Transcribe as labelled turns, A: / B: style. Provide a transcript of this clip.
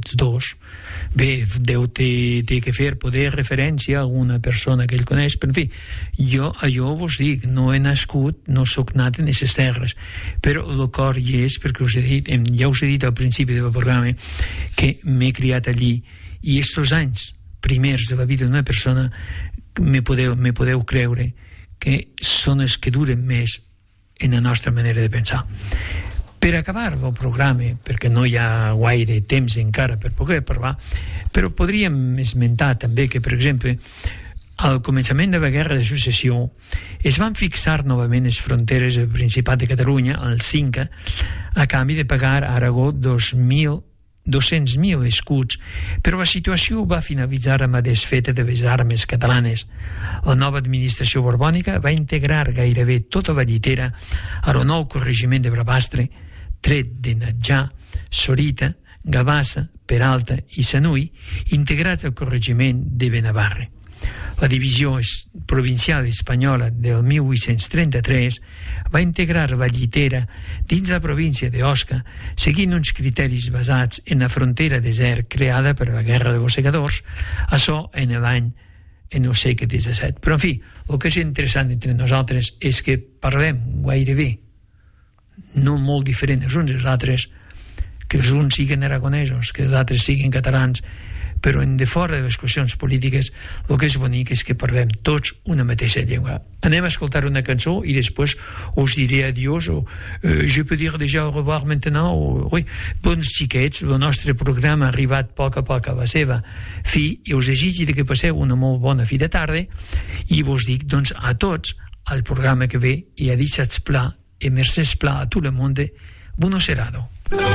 A: tots dos. Bé, Déu té que fer poder referència a alguna persona que ell coneix, però en fi, jo vos dic, no he nascut, no sóc nat en aquestes terres, però el cor hi és, perquè ja us he dit al principi del programa que m'he criat allí, i estos anys primers de la vida d'una persona me podeu creure que són els que duren més en la nostra manera de pensar. Per acabar el programa, perquè no hi ha gaire temps encara per poder parlar, però podríem esmentar també que, per exemple, al començament de la Guerra de Successió es van fixar novament les fronteres del Principat de Catalunya, el 5, a canvi de pagar a Aragó 200.000 escuts, però la situació va finalitzar amb la desfeta de les armes catalanes. La nova administració borbònica va integrar gairebé tota la llitera al nou corregiment de Bravastre, tret de Natjà, Sorita, Gavassa, Peralta i Sanui, integrats al corregiment de Benavarre. La divisió provincial espanyola del 1833 va integrar la llitera dins la província d'Osca, seguint uns criteris basats en la frontera desert creada per la Guerra dels Segadors, açò en l'any en el segle XVII. Però, en fi, el que és interessant entre nosaltres és que parlem gairebé no molt diferent els uns dels altres, que els uns siguin aragonesos, que els altres siguin catalans, però en de fora de les qüestions polítiques el que és bonic és que parlem tots una mateixa llengua. Anem a escoltar una cançó i després us diré adiós o je peux dire déjà au revoir maintenant o oui, bons xiquets, el nostre programa ha arribat a poc a la seva fi i us desitjo que passeu una molt bona fi de tarda i vos dic doncs a tots al programa que ve i a deixar-vos pla e mercès pla a tot el món, buenos serado.